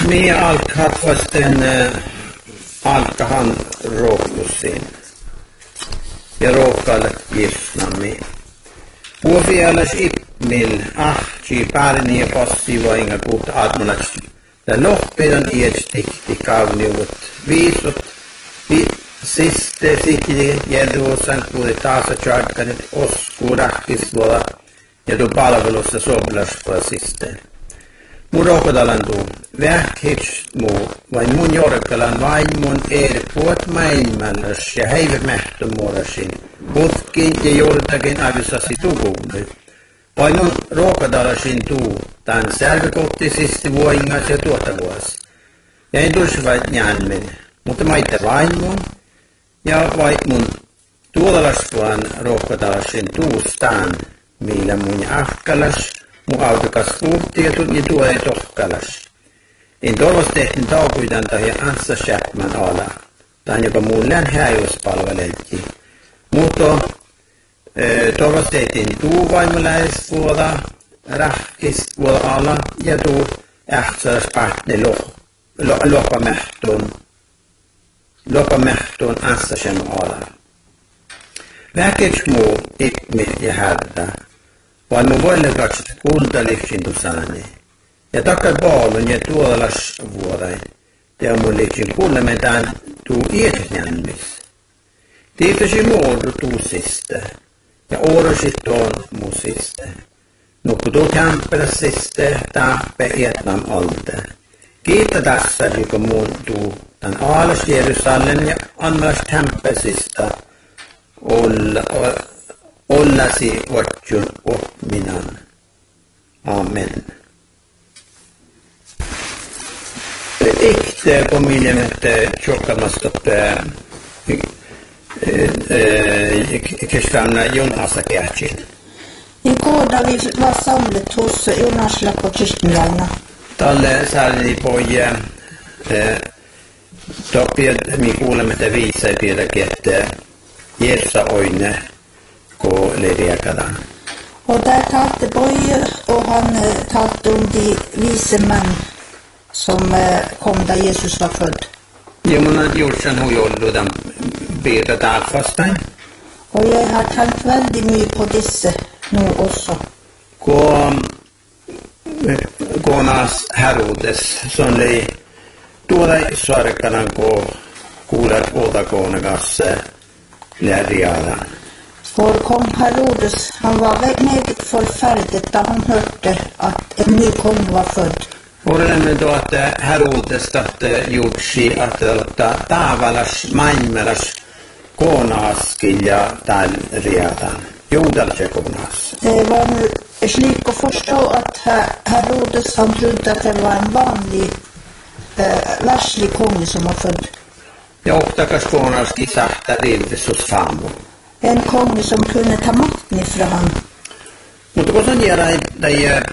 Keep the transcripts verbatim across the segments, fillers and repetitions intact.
Me alkatvasten alkahan rohkusin ja rohkallet gifnami. Puofialas ipmil ahti pärni ja passiva inga kuutta admonats. Ja lohpedan ietstikti kauniuvut viisut vi siste sikki jälduosan kuuli taasa charkanit osku rahkisvola ja tu palvelussa soblaspa siste. Mun rohkotalan tuu vähkits muu vain mun jorkalan vain mun eri puot maailmallas ja häivämähtömuodasin mutkin ja jortakin avisasi tukuumme. Vain mun rohkotalasin tuu tämän sälkäkottisisti vuoingas ja tuota vuosi. Ja en tuossa vain jäämmin, mutta maitte vain mun ja vain mun tuolaspuan rohkotalasin tuustaan, millä mun ahkalas mun autokas puhti ja tunni tuo ei tohkalas. En toivos tehtin taukuitan tahi Anssa Chapman ala. Tämän joka mulle on häivyspalvelelti. Mutta toivos tehtin tuu vaimoläispuolta, rahkispuolta ala ja tuu ähtsäläs partne loppamähtuun. Loppamähtuun Anssa Chapman ala. Väkets muu ipmi ja härtä. Vain mun voille katsit kuultalifsin tussani. Ja takkar baalun ja tuolas vuorai. Te on mun lifsin kuulemetään tuu ietjänmis. Tiitäsi muodu tuusista. Ja oorosit tuon musista. Nukku tuu kämperäsistä tappe Vietnam alta. Kiitä tässä, joka muuttuu tän aalas Jerusalem ja annas kämpäsistä. Olla... Ollasi otjun opminan. Amen. Ikte på miljömet tjockamastot Kristianna Jonasa Kärtsin. Igår då vi var samlet hos Jonasla på Kristianna. Tälle sääli poja toppiat mi kuulemme, että viisai piirräkin, että Jeesusa oine och lediakadan. Och där talte Boje och han talte om de vise män som kom där Jesus var född. Jo, man har gjort sen hon gjorde den beta dagfastan. Och jag har tänkt väldigt mycket på dessa nu också. Gå Gånas Herodes som lei tuoda sarkanan ko kuulat åtakonegas lärjärän. För kung Herodes, han var väldigt förfärlig då han hörde att en ny kung var född. Och det är då att Herodes att gjort sig att ottaa taavalas maailmalas koonaaskilja tällä riadan. Juudalse koonaas. Det var nu slik att förstå att Herodes han trodde att det var en vanlig äh, världslig kung som var född. Ja ottakas koonaaski sahta riivisus faamu. En kung som kunde ta makten ifrån han. Mutta kun on jäädä tai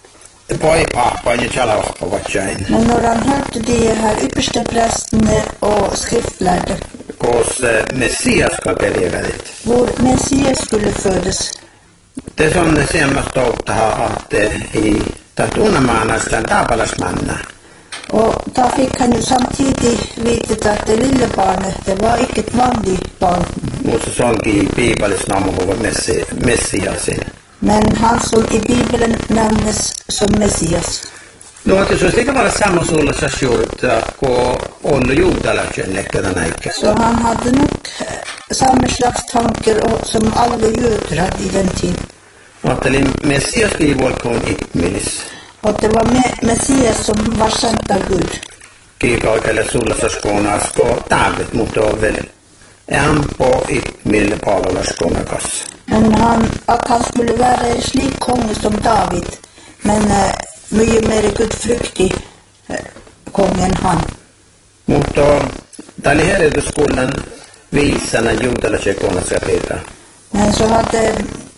poipappa ja chalauhpa vatsain. Men när han hörde de här ypperste prästerna och skriftlärde. Kos Messias ska pelevät. Vår Messias skulle födas. Det som det senaste åtta har att i tatunamaanastan taapalasmanna. Och då fick han ju samtidigt veta att det lilla barnet, det var inte ett vanligt barn. Mutta se onkin Bibelissa namn messi, Messiasin. Men han som i Bibeln nämns som Messias. No, että se olisi eikä vara sammansuullassa juurta, kun on juutalaisen lekkädän aikaa. Så han hade nog samma slags tankar som alla judar hade i den tiden. Ajattelin Messias kiivuolkoon ihmilis. Och det var Messias som var sänd av Gud. Kiikaikalle sullasaskoonasko taavet, mutta on väl ämpå ihmille palvelaskoonakas. Men han, att han skulle vara en slik kung som David, men äh, mycket mer gudfruktig äh, kung än han. Mutta tällä herätyskullan viisana juutalaisen koonassa peitä. Men så hade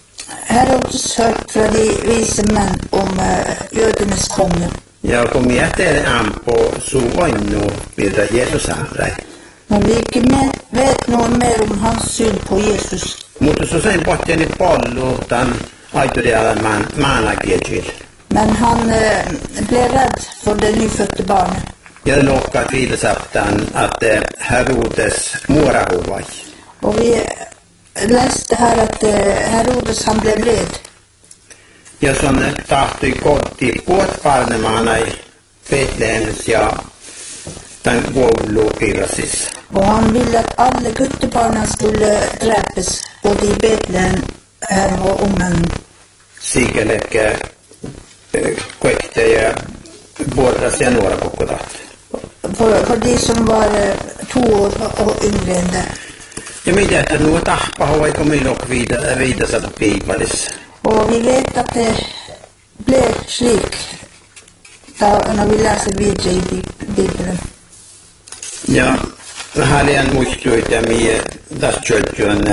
Herodes hört från de vise män om äh, judarnas kung. Ja kun miettii ämpå suoinnu pidä Jesus ämräi. Men vi vet nog mer om hans syn på Jesus. Mutta se sen pohtii nyt pallu tämän aitodealan maanakiejil. Men han eh, blev rädd för det nyfödda barnet. Jag lokat vidare saptan att eh, Herodes morahovai. Och vi läste här att eh, Herodes han blev rädd. Ja son tahtoi kotti puotparnemana i Betlehemissa ja tämän koulupiirasis. Och han ville att alla guttebarnen skulle dräpas både i Betlehem här och ommen. Sikelekkä koette ja vuodas ja nuora kokotat. För, för de som var eh, två år och yngre än det. Ja mitä, että nuo tahpaha vaikka milloin viida, viidasat piipalis. Och vi vet att det blev slik där, när vi läser vidare i Bibeln. Ja här är en muistuita mie tässä tjötjön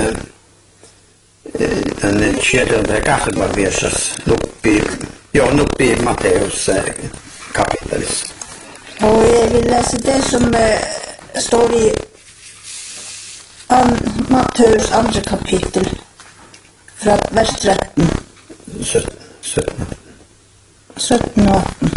en tjedeltä kahdevarviesas nuppi, joo nuppi Matteus kapittelis. Och jag vill läsa det som eh, står i an, Matteus andra kapitel från vers tretton. sytten. sytten och arton.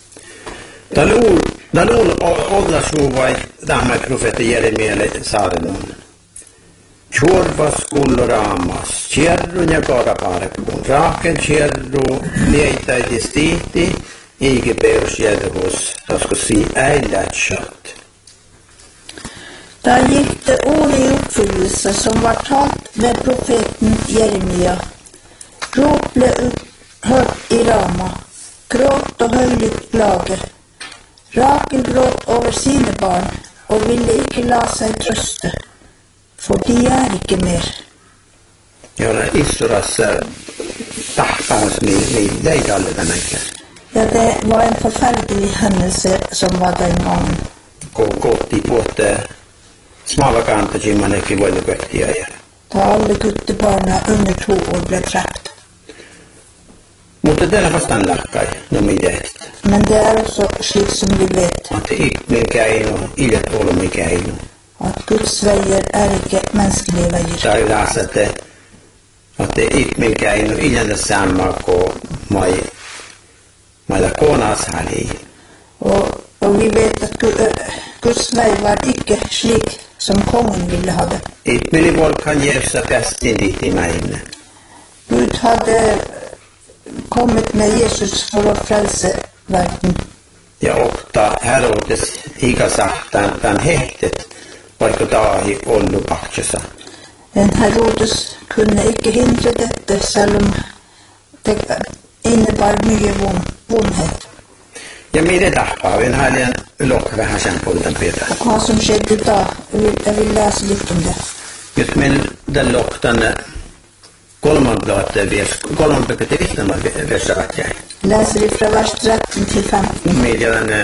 Da luul olla suvai tämä profeetta Jeremialle saarnon. Chorvas kulloramas, kierrun ja koraparkun, raaken kierru, lieitäiti stiihti, eikä perusjärvus, koska si äilätsat. Där gick det ord i uppfyllelse som var talt med profeten Jeremia. Rop blev hört i Rama, gråt och höjligt lager. Rakel gråt över sina barn och ville ikke la sig trösta, för de är ikke mer. Ja, Issuras tahtaas, niin det är alle den enkel. Ja, det var en förfärlig händelse som var den gången. Kotti puotte smalakanta simmanekin voitu köttiä. Då alla guttebarnen under två år blev dräpt. Mutta täällä vastaan lakkai, no mitä. Men det är också slik som vi vet. Att ihminen keino, iljetolmi keino. Att Guds vägar är inte mänskliga vägar. Tai läsa, että att ihminen keino, iljetä samma kuin mai, mailla konashali. Och, och vi vet att Guds väg var inte slik som kongen ville ha det. Ihminen folk kan jävsa bästin dit i mäinen. Gud hade kommit med Jesus för att frälsa världen. Ja ottaa Herodes ikäsahtaan tämän hehtet, vaikka taahi ollut pahtsassa. En Herodes kunde inte hindra detta, selv om det innebar mycket vondhet. Ja mitä tahpaa, en häljän lok vähän sen puolten pidä. Vad som skedde då, jag vill, jag vill läsa lite om det. Just men den lok tänne kolmanpäätä vies, kolmanpäätä vihtänä viessävät jäi. Läser ifrån vers tretton till femton. Media den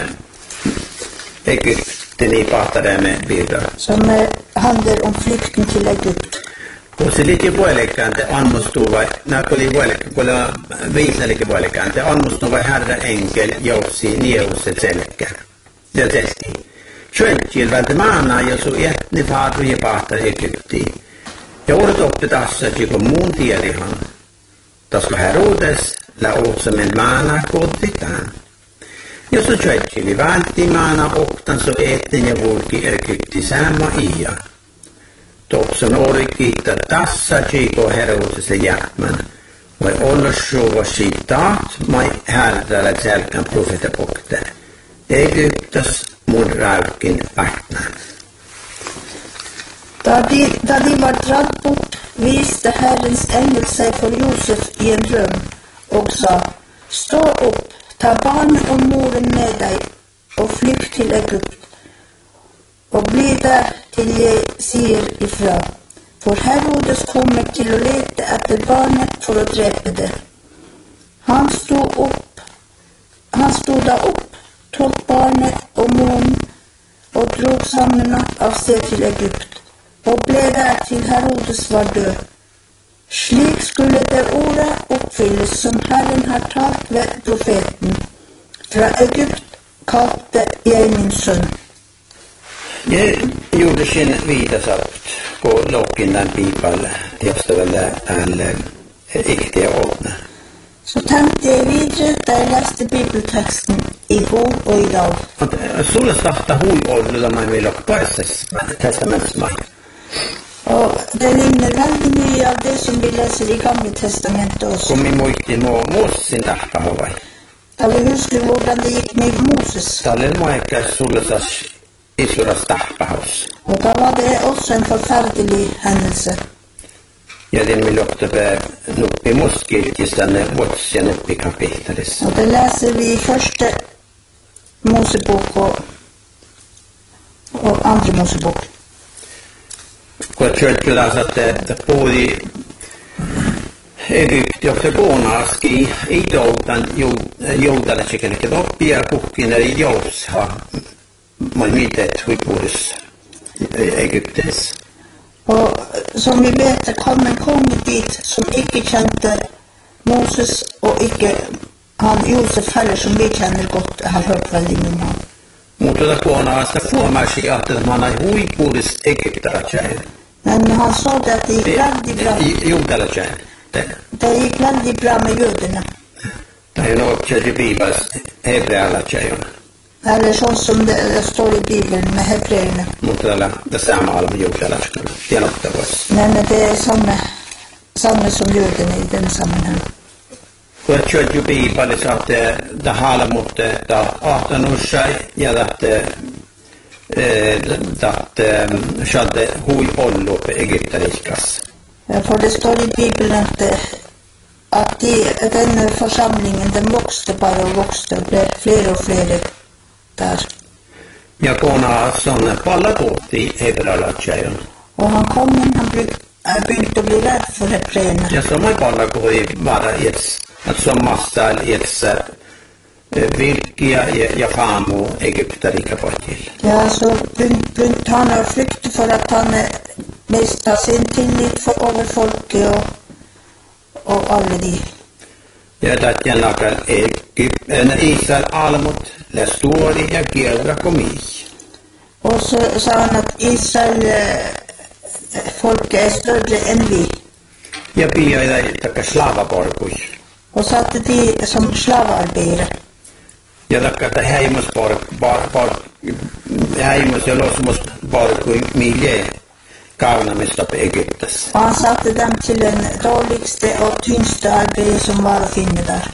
Egypten i pahtade med bilder. Som eh, handlar om flykten till Egypt. Och se lite puolikkaante anmustuva, när oli puolikkaante, kun viisnelikin puolikkaante, anmustuva herra enkel joutsi nieuset selkä. Ja testi. Självkil vältä maana, jos on jätni faadu ja pahtar Egyptiin. Ja ordet oppi tässä, että muun tielihan. Tasko Herodes la ootsamen maana kotitaan. Jos on tjötkili vältti maana optan so etten ja vulki Egypti samma ia. Topsan orikki, että tässä tjiko Herodesille jätmän. Vai olla suva sitaat, mai härtällä selkän profetapokte. Egyptas mun räykin pähtnän. Da de, da de var dratt bort, viste Herrens ängel sig för Josef i en dröm och sa: Stå upp, ta barnet och moren med dig och flykt till Egypt och bli där till jag säger ifrån. För Herodes kommer till att leta efter barnet för att dräpa det. Han stod upp, han stod där upp, tog barnet och moren och drog samman av sig till Egypt. Och blev där till Herodes var död. Slik skulle det ordet uppfyllas som Herren har talt ved profeten. Fra Egypt kalte jeg min son. Jag gjorde sin vidasaft på locken den bibel, josta väl en äktiga åtna. Så tenkte jeg videre da jeg leste bibelteksten i går og i dag. Sulle starta huiollulla mai meillä toisessa testamentsmai. Og det ligner veldig mye av det som vi leser i Gamle testamentet også. Kun mi muisti nuo Moosin tahpahavai. Da vi husker hvordan det gikk med Moses. Tälle moikka sulle sas isuras tahpahaus. Og da var det også en forferdelig hendelse. Ja den vi lukte nuppi muskilkistänne vuotsia nuppi kapittelis. Og det leser vi i første Mosebok og, og andre Mosebok. Kun kyrkkylässä, että puhui Egypti, joka koonaaski idoltan joutalle sekä oppia kuhkin eli jousha. Mä mitet huippuudessa Egyptissä. Og som vi vet kom en konge dit som ikke kjente Moses og ikke han Josef heller som vi kjenner godt. Jeg har hørt veldig mye om ham. Mutta tätä koonaaska huomasi, että man on huippuudessa Egyptiläisiä. Men han sa det at det gikk veldig bra. Juutalaisia. Det gikk veldig bra med jødene. Tai on oikeasti Bibelistä hebrealaisia. Eller sånn som det, det står i Bibelen med hebreerne. Mutta tällä tässä on alla juutalaisia. Tiedottavasti. Men det er samme, samme som jødene i den sammenheng. Kun kjørt jo Bibelissa, at det haler mot arton årsai ja att att skjedde hui ollu på egypteriskas. For det står i Bibelen at, at de, denne forsamlingen den vokste bare og vokste og ble flere og flere der. Ja kona sånne pallakooti hebrealaisia. Og han kongen, han begynte å bli redd for hebreerne. Ja så mai pallakooti bara ett att som mastal ett vilkia ja, ja faamu egypterika potil. Ja, så begynte han å flykte for at han mistet sin tillit for over folket og, og alle de. Ja, det er noen Egypt, Israel alemot, le stori ja kielra komi. Og så sa han at Israel folket er større enn vi. Ja, pia ei takka slavaporkus. Og satte de som slavearbeidere. Ja takka ta heimuspork, heimus ja losmusporku milje kaunamista på Egyptes. Og han satte dem til den dårligste og tyngste arbeidet som var å finne der.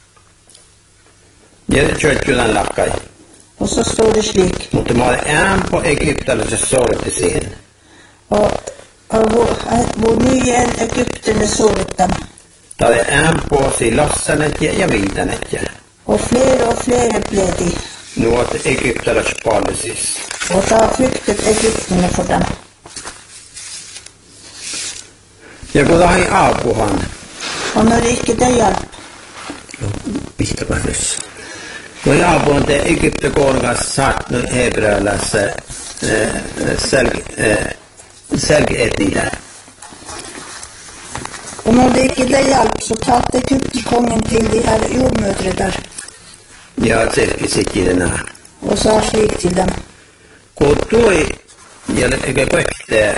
Ja, det kjørt jo den lakkai. Og så står det slik. Mutta mä olen ään på Egyptelle se sorti siihen. Og, og hvor, hvor mye enn Egyptene såret dem. Det er ään på si lassanet ja, ja viitanet ja. Og flere og flere ble de. Nu at Egyptelle spalle siis. Og da flyktet Egyptene for dem. Ja kun det ei apuhan. Og når ikke det hjalp. Pistäpä nyt. Kun apuhan te Egypten korgas saat nu hebrealassa selg-etnillä. Og når det ikke det hjalp, så talte Egypterkongen til de her jordmødre der. Ja, selgi sikkinä. Og sa slik til dem. Kun tui, ja eikä pöhte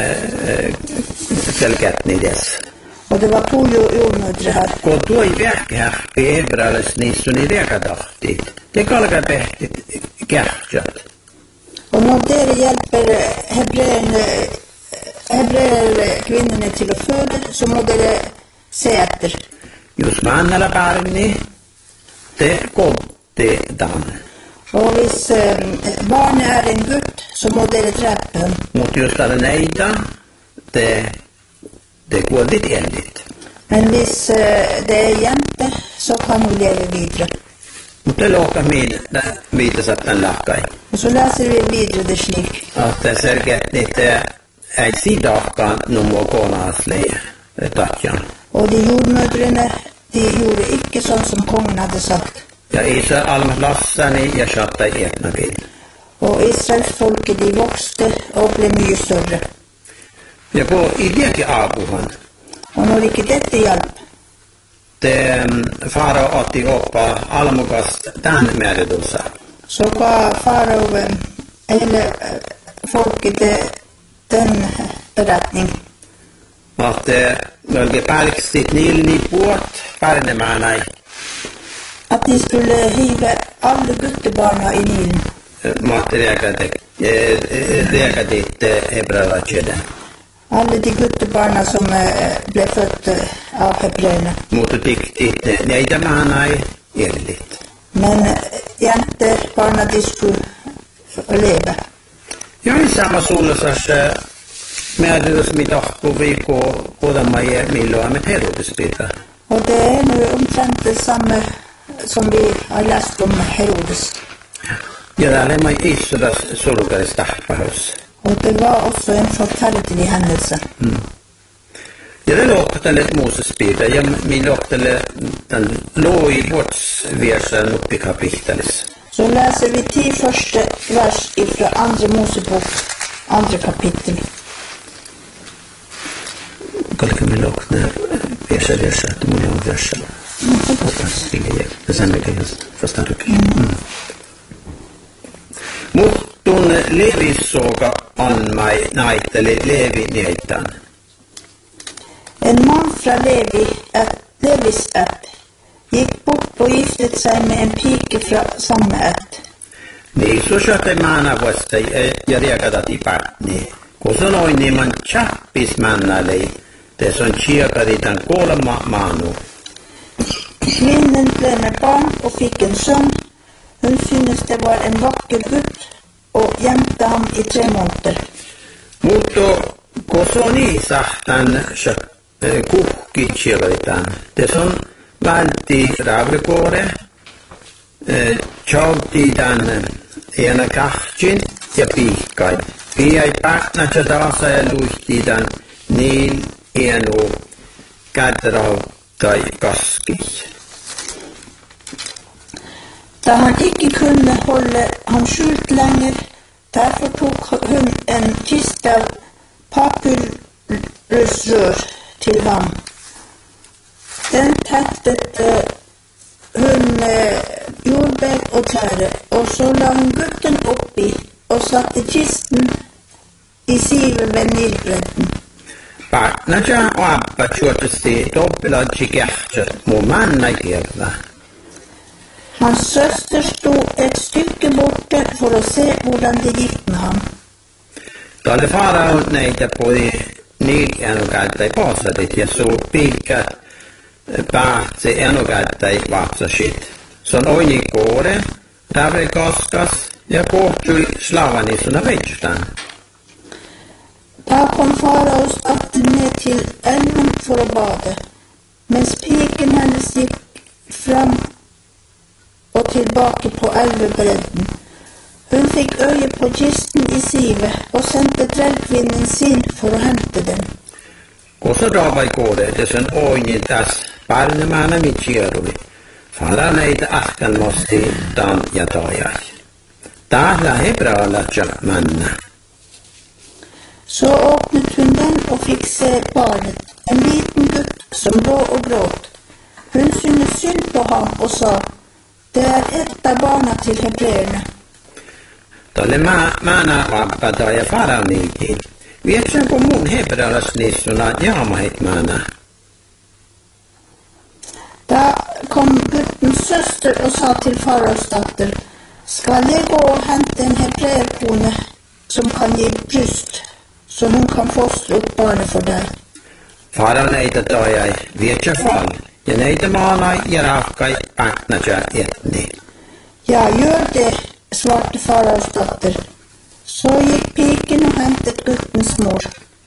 selg-etnides. Og det var to jordmødre her. Kun tui vähkähti hebrealassa niissä ni väkätahtit. Det kalka pehtit kähtsät. Og når dere hjelper hebreerne, hebreere kvinnene til å føde, så må dere se etter. Jos mannella parni, te kotetaan. Og hvis eh, barnet er en gutt, så må dere drepe ham. Mutta jos täällä neitä, te, te kuolit eldit. Men hvis eh, det er jente, så kan hun leve videre. Mutta lohka min viitasat tämän lahkai. Og så leser vi videre det slik. Att selkeät niitä ei sidahkaan nummo konaasleja tatjan. Og de jordmødrene, de gjorde ikke sånn som kongen hadde sagt. Ja Israel almat lassani ja saattai etnakin. Og Israels folket, de vokste og ble mye større. Ja kun ideakin apuhan, Og når ikke dette hjalp, te farao otti oppa almukast tämän määritynsä. så ga farao eller folket den beretning. Att Olge palkstit niilni puot parnemanai. Att de skulle hiva alla guttebarna i Nilen. Måtte räka dit hebreerkyrkan. Alla de guttebarna som eh, blev född eh, av hebreerna. Mutta dit näitä maanai erlit. Men eh, jäntebarna de skulle leva. Ja i samma solosas määritys mitä viikko odamme milloin me Herodesbilder. Och det är nu omtrent detsamma som vi har läst om Herodes. Ja täällä ei Israels sulkaista tahpaus. Och det var också en förfärlig händelse. Mm. Ja det låter ett Mosesbilder. Ja min låter den låg i vårdsversen uppe i kapitelis. Så läser vi tio första vers ifrån andra Mosebok, andra kapitel. Koliko mi låter versa versa att många versa. Det sen det kan förstå du. Muttun levissoga on mai naiteli Levi niitan. En man från Levi, ett, Levis ett, gick bort och giftet sig med en pike från samma ett. Niin susate maana vasta ja riekatat ipatni. Kun sanoi niin man chappis mannalei, det som kiekaditan kolma maanu. Kvinnen blev med barn och fick en son. Hon syntes det var en vacker gutt och jämte ham i tre månader. Mutta kun se on niin sahtan kuhki kiekaditan, det som välti ravrikore, tjauditan ena kahtsin ja piikkai. Piai pähtnä ja taasa ja luihtitan niin enu kädrau tai kaskis. Da han ikke kunne holde ham skjult lenger, derfor tok hun en kiste av papyrusrør til ham. Den tettet uh, hun uh, jordbær og trære, og så la hun gutten oppi og satte kisten i sivet ved Nilbredden. Partnaja og Abba kjørtesti dobbeltadji kjærtet må manna gjøre. Hans søster stod et stykke borte for å se hvordan de gikk med ham. Da det farao näitä poi niil enukäyttäi paasadit ja suu piikat päätse enukäyttäi vatsasit. Se on oini koore, rävri kaskas ja kohtui slavanisuna veitstan. Da kom faraos datter ned til elven for å bade, mens piken hennes gikk fram og tilbake på elvebredden. Hun fikk øye på kisten i sivet og sendte trellkvinnen sin for å hente den. Kun se raavai koore, det sen oini täs parnemana mitjärvi. Farao näitä ahkan mosti dan ja tajai. Täällä hebrealatja manna. Så åpnet hun den og fikk se barnet, en liten gutt som lå og gråt. Hun syntes synd på ham og sa, det er ett av barna til hebreerne. Tolle maana vappata ja faraoniikin. Vietsän kun mun hebrealasnissuna jaamahit maana. Da kom guttens søster og sa til faraos datter, skal jeg gå og hente en hebreerkone som kan gi bryst, så hun kan fostre opp barnet for deg. Farao näitä tajai vietsä fall, ja näitä maalai ja raakkai pätnäjä etni. Ja, gjør det, svarte faraos datter. Så gikk piken og hentet guttens mor.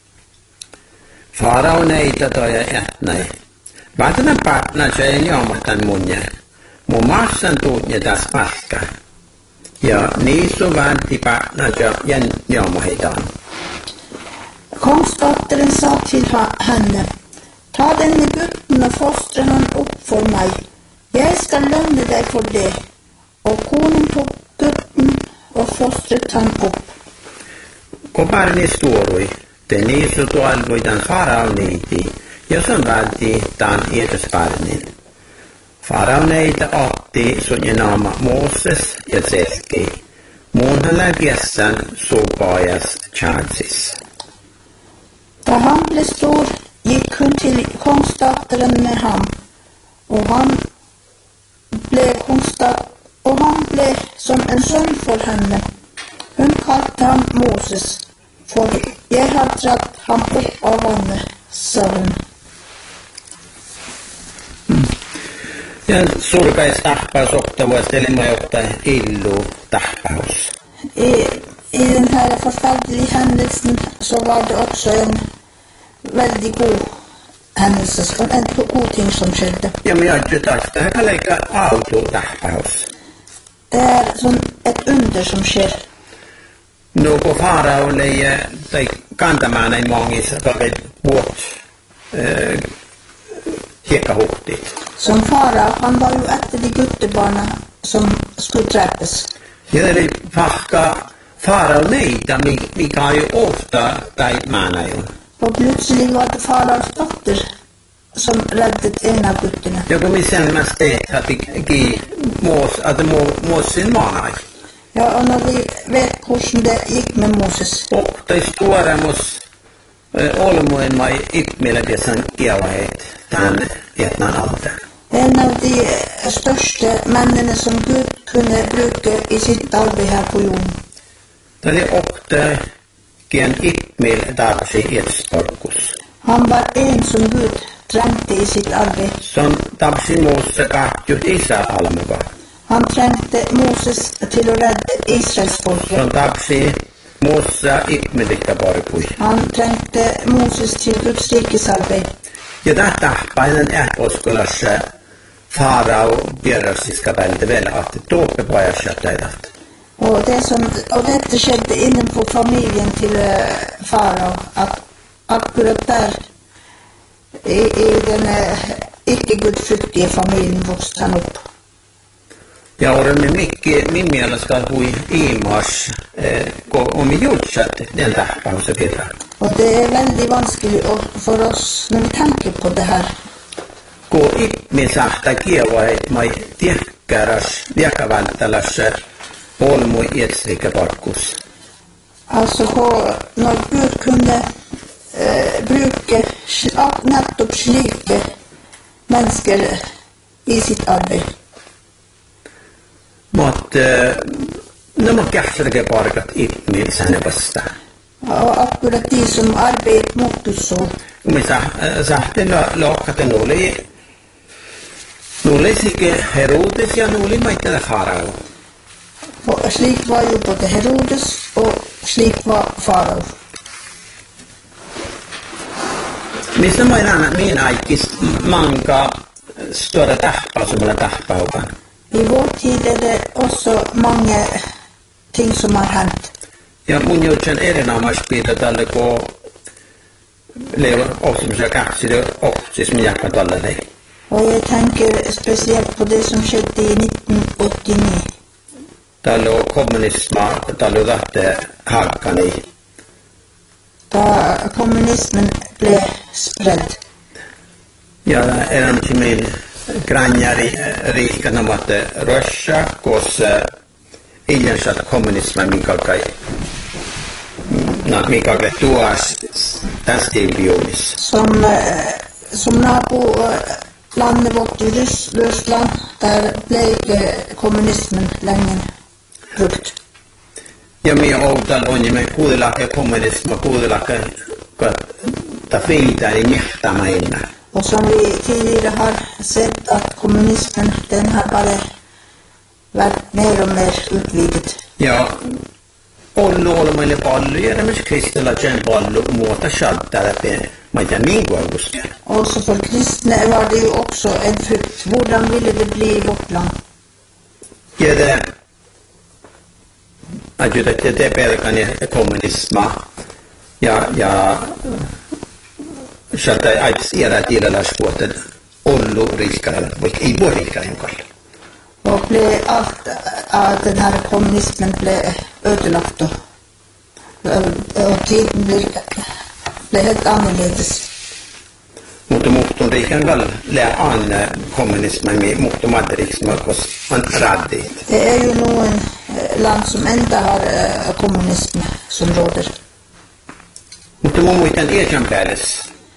Farao näitä tajai etnai. Vatana pätnäjä ja jaamahtan munja. Mun massan tuutja täs paska. Ja niissä vänti pätnäjä ja jaamahitaan. Kongsdatteren sa til henne, ta denne gutten og fostre han opp for meg. Jeg skal lønne deg for det. Og konen tok gutten og fostret han opp. Kun parni stuorui, te niissä tuolvoitan faraoniiti, ja sen välti tämän iätösparnin. Faraoneita otti sun naama Mooses ja Tselki. Muun hän läpiessän suupaajas Chartsis. Da han ble stor, gick hon till kungsdottern med ham, och han blev kungsdotter, och han blev som en son för henne. Hon kallade han Moses, för jag har dratt ham upp av vannet, sa hon. Ja surkais tahpaus ottavuus elimajohtaja Illu tahpaus. I, I den här förfärliga händelsen så var det också en väldigt god händelse, en god ting som skedde. Ja minä ajattelin, että tämä on aika autotahpaus. Det är som ett under som sker. No kun Faaraolle tai kantamaan näin mongissa kavet vuot hiekkahuhtit. Som farao, han var ju ett av de guttebarna som skulle träffas. Ja eli fahka Faarao neitä, mikä on jo ofta tai maana jo. Och plötsligt var det faraos dotter som räddade en av gutterna. Ja kun missään mä steet, att gi mås, att mås sin maana. Ja, och när vi vet hur det gick med Moses. Och det stora mås olmoen mai ipmillä piesän kielahet tämän Vietnan alta. En av de största männen som Gud kunde bruka i sitt arbete här på jorden. Det är också en ipmil tarvitsi etstorkus. Han var en som Gud trängte i sitt arbete. Som tarvitsi muussa kahtjut Israel mukaan. Han trängte Moses till att rädda Israels folk. Som tarvitsi muussa ipmilikka porkui. Han trängte Moses till Guds rikes arbete. Ja tätä painen ähposkulassa Faarao vierasiska välde väl att tåpe pajassa teidät. Och det som och detta skedde inom på familjen till uh, farao, att akkurat där i, i den uh, icke gudfruktiga familjen vuxte han upp. Ja olemme mikki min mielestä hui iimas eh, om vi gjort den tahpausen vielä. Och det är väldigt vanskligt för oss när vi tänker på det här. Kun ihmisahta kielvahet mai tiekkäras viekavältälässä olmu etsrikä parkus. Alltså på, när Gud kunde eh, bruka nettopp slike människor i sitt arbete. Mutta nämä kähtärkä parkat ihmisänä vastaan. Och akkurat de som arbetar mot Guds så. Me sahti lohkata nuoli, nuoli sikke Herodes ja nuoli maittele Farao. Och slik var ju både Herodes och slik var farao. Missä mä enää min aikis manka stora tahpausumilla tahpaukan. I vår tid är det också många ting som har hänt. Ja mun joutsen erinomaisesti tälle kun leva ohjelmassa katsoi ohjelmassa minä tälle. Och jag tänker speciellt på det som skedde i nittonhundraåttionio. Tällä on kommunisma, tällä on lähtee hakkani. Da kommunismen blev spridd. Ja enemmän min granjari riikana matte Russia, koska iljansat kommunisma mikä kai mikä kai tuas tästä ilmiössä. Som, som nabolandet vårt i Ryssland, där blev kommunismen länge brukt. Ja minä outan on ja me kuudellaan kommunisma, kuudellaan että feitä ei mehtämäinä. Och som vi tidigare har sett att kommunismen, den har bara varit mer och mer utvidget. Ja ollut olemaan paljon, ja myös kristillä sen paljon muuta shadda läpi, mä en niin kuulusta. Också för kristna var det ju också en frukt. Hvordan ville det bli i vårt land? Ja det, että det pelkän ja kommunisma, ja, ja shadda aids era tilalla vuoten ollut riskalla, vaikka ei voi riskalla kalla. Och blev allt att den här kommunismen blev ödelagt och, och tiden blev, blev helt annorledes. Mutta muutun riikan kalla lää an kommunismen med muuttumateriksma, koska man raddit. Det är ju nog en land som inte har kommunism som råder. Mutta mun muistan Ejan päällessä.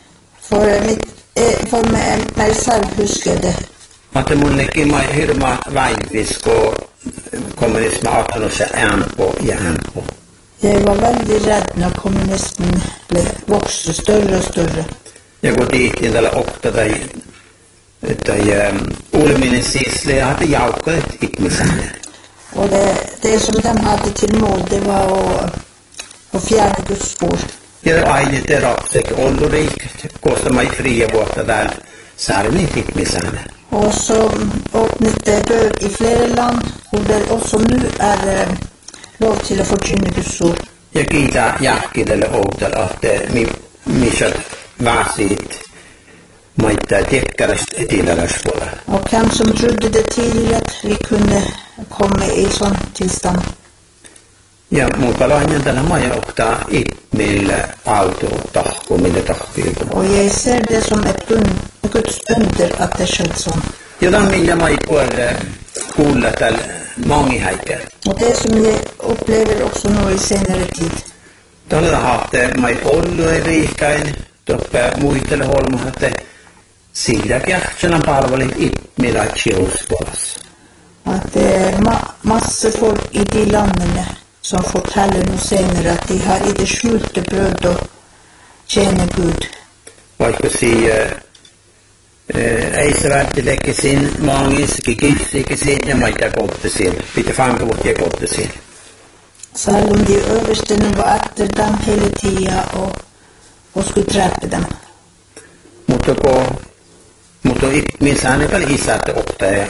For, mitt, for meg, meg selv husker det. Att mun nekin mai hirma väinvisko kommunisme aattanut se äänpo ja äänpo. Jeg var veldig redd når kommunismen ble vokste større og større. Ja kun tiittiin tällä okta tai, tai ulminen siisle ja hati jaukkoet ihmisänne. Og det, det som de hadde til mål, det var å, å fjerne Guds spor. Ja det aina te rapsek ollu riikt, koska mai fria vuotta täällä särmit ihmisänne. Og så åpnet det dør i flere land, hvor det også nå er eh, lov til å forkynne Guds ord. Ja kiitä jahkidelle outalla, että mi, missä vasit maittaa tekkarast etiläräspuolella. Og hvem som trodde det tidligere at vi kunne komme i sånn tilstand. Ja muukalainen tällä maja ottaa ihmille auto tahko, mille tahkiilta. Og jeg ser det som et un- Guds under at det skjedde sånn. Ja tämän millä mai puolelle kuulla tällä mangihäikkä. Og det som jeg opplever også nå i senere tid. Tällä haatte mai ollu ei riihkäin, toppe muistele holma, että sillä kähtsänä palvelit ihmillä tjuspuolassa. At det er ma- masse folk i de landene som forteller noe senere at de har i det skjulte brød å tjene Gud. Vaikka siihen ei se välttämättä sin mangiski kifsikin sin ja maita kottasin. Pitää fanka vuotia kottasin. Selv om de øverste nå var etter dem hele tida og, og skulle drepe dem. Mutta kun mutta ihmisen ainakaan isät ottaa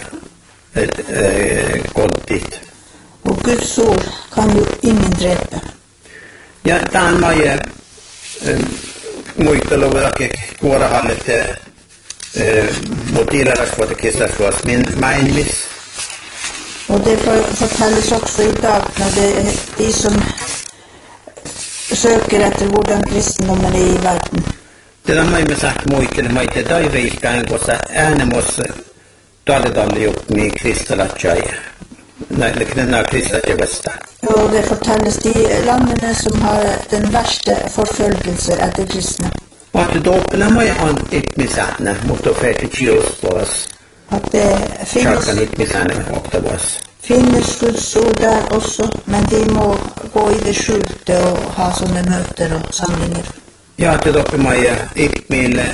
kottit. Og Guds ord kan jo ingen drepe. Ja tämän maja muisteluvakin kuorahallet motiilarasvuotta kesäsuos min mainis. Og det fortelles også i dag når det er de som søker etter hvordan kristendommen er i verden. Tätä maailma sagt muistele maita tai riikkain, koska äänemos talletalli jukmi kristalatjai. Näille nämä kristalatjai vastaan. Og det fortelles de landene som har den verste forfølgelser etter kristne. Att doppla mai on ihmisenä, mutta fäti tjuspuolassa. At det finnes, Kyrkan ihmisenä oktavassa. finnes Guds ord der også, men de må gå i det skjulte og ha sånne møter og samlinger. Ja, että doppla mai ihmille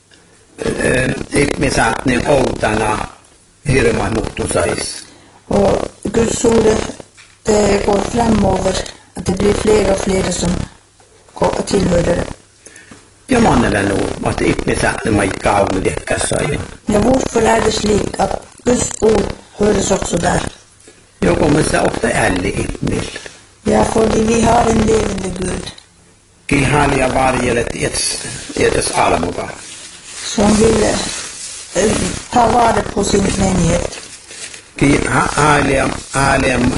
ihmisenä outana hirma muttu sais. Og Guds ord, det går fremover, at det blir flere og flere som går, tilhører det. Ja mannella nu, att ihmisenä mai kaunu dekkäsai. Ja, hvorfor er det slik at Guds ord høres også der? Joko men se ofta älli ihmille. Ja, fordi vi har en levende Gud, Kihalia varjelet edes almukaan. som vil eh, ta vare på sin menighet. Ki haaliam haaliam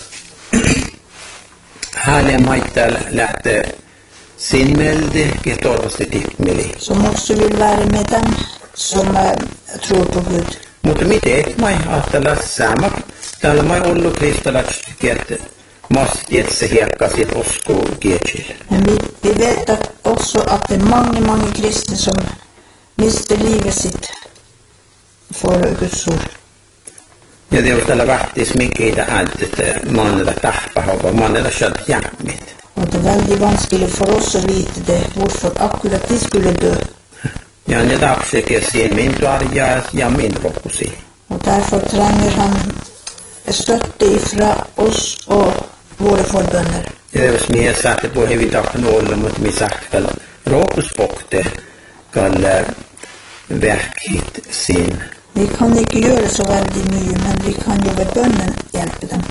haaliam maittal lähtee sinmeldi ki torvasti ihmili. Som også vil være med dem som eh, tror på Gud. Mutta miten mai ahtella sama tällä mai ollut kristallat kiette mastietse hiekkasit uskuu kietsille. Men vi, vi vet at også at det er mange, mange kristne som mister livet sitt for Guds ord. Ja det on tällä vahtis mikkeitä allt että mannella tahpahova mannella shad jämmit. Og det er veldig vanskelig for oss å vite det, hvorfor akkurat de skulle dø. Ja ne tapsekin siihen min tuarjaa ja min rokusi. Og derfor trenger han støtte ifra oss og våre forbønner. Ja jos mie saatte på hevin tahtan olla, mutta mi sahtal rokuspokte kall verkit sin. Vi kan ikke gjøre så veldig mye, men vi kan jo ved bønnen hjelpe dem.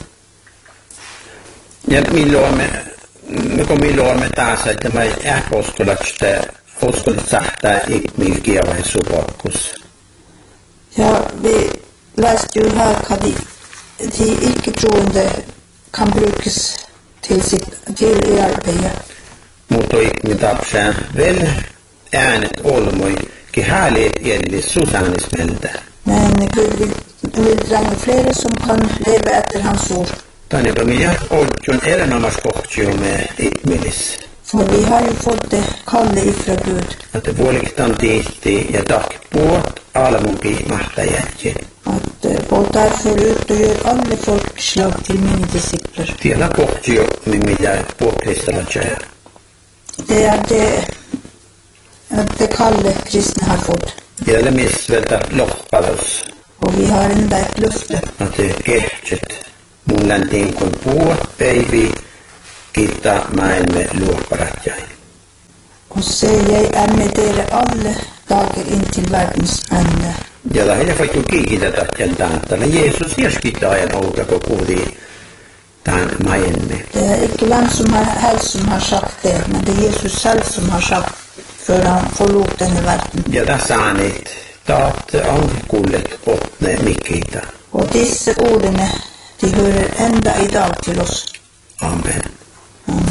Ja milloin me, me kun milloin me taas, että me ähkoskolatsta uskolat sahtaa ihmil kievahin supokkus. Ja, vi leste jo her hva de, de ikke-troende kan brukes til, sitt, til i arbeidet. Mutta ihmil tapsää vel äänet olmoi, ki hääliet eli susanismeltä. Men Gud vil, vil trenge flere som kan leve etter hans ord. Tänne kun minä oon erinomaisesti kohtiu me ihmilis. För vi har ju fått det kalle ifrån Gud. Att vuoliktan tiitti ja takpuot almuki mahtajätji. Att eh, gå därför ut och gör alla folkslag till mina discipler. Tiellä kohti mitä puokristalla tjää. Det är det, att det kalle kristna har fått. Tiellä missveltä loppalus. Och vi har ända ett löfte. Att det kehtset. Mun läntiin kun puot päivi. Kiittää maailme luopparatjai. Och se, jag är med er alla dagar in till världens ände. Ja lähinnä vaikka kiittää tatjaltaan, että Jeesus jäskittaa ajan outako kuuli tämän maailme. Det är inte vem som har helst som har sagt det, men det är Jesus själv som har sagt för han förlåt den i världen. Ja tässä äänit taat on kuullet åtne mikkiitä. Och dessa orden, de hör ända idag till oss. Amen. Amen.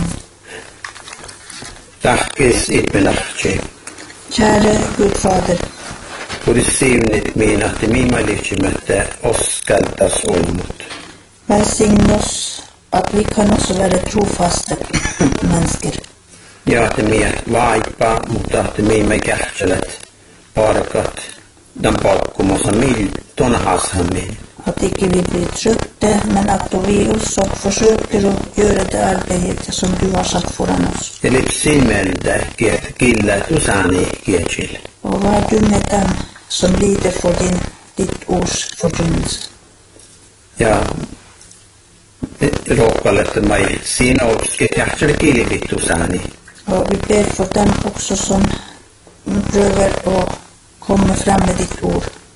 Tackis itmenartsi. Käre Gud Fader, Kuri siunit min att minä lyhtsimötte oskaltas olmut. välsigna oss att vi kan också vara trofasta människor. Ja että minä vaipa, mutta että minä kähtselet parkat den palkkumossa mil tonhashammin. Att inte vi blir trötta, men att vi också försöker att göra det arbetet som du har satt föran oss. Eli simmeltä killä tusani kiechil. Och var du med dem som lider för din, ditt års förkunnelse. Ja rohkailette mai siinä oski kähtsele kilivittusani. Och vi ber för dem också som prövar att komma fram med ditt ord.